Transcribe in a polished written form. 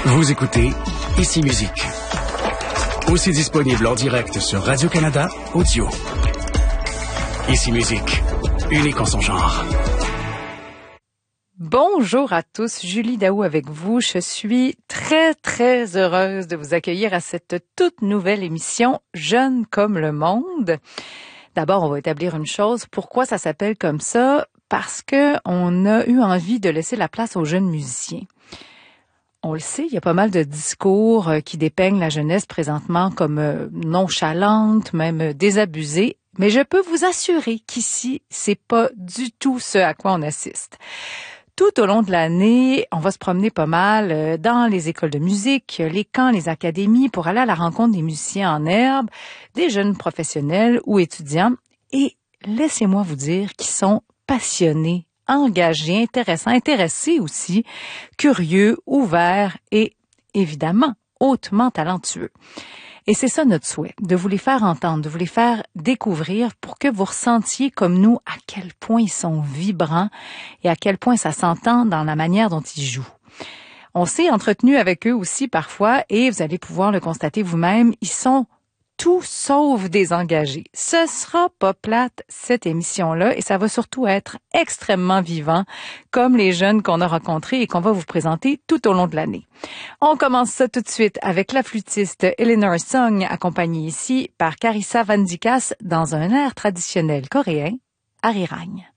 Vous écoutez Ici Musique. Aussi disponible en direct sur Radio-Canada Audio. Ici Musique, unique en son genre. Bonjour à tous, Julie Daou avec vous. Je suis très heureuse de vous accueillir à cette toute nouvelle émission Jeunes comme le monde. D'abord, on va établir une chose. Pourquoi ça s'appelle comme ça? Parce que on a eu envie de laisser la place aux jeunes musiciens. On le sait, il y a pas mal de discours qui dépeignent la jeunesse présentement comme nonchalante, même désabusée. Mais je peux vous assurer qu'ici, c'est pas du tout ce à quoi on assiste. Tout au long de l'année, on va se promener pas mal dans les écoles de musique, les camps, les académies pour aller à la rencontre des musiciens en herbe, des jeunes professionnels ou étudiants. Et laissez-moi vous dire qu'ils sont passionnés, engagés, intéressés aussi, curieux, ouverts et évidemment hautement talentueux. Et c'est ça notre souhait, de vous les faire entendre, de vous les faire découvrir pour que vous ressentiez comme nous à quel point ils sont vibrants et à quel point ça s'entend dans la manière dont ils jouent. On s'est entretenu avec eux aussi parfois et vous allez pouvoir le constater vous-même, ils sont tout sauf désengagés. Ce sera pas plate, cette émission-là, et ça va surtout être extrêmement vivant, comme les jeunes qu'on a rencontrés et qu'on va vous présenter tout au long de l'année. On commence ça tout de suite avec la flûtiste Eleanor Song, accompagnée ici par Carissa Van Dikas dans un air traditionnel coréen, Arirang.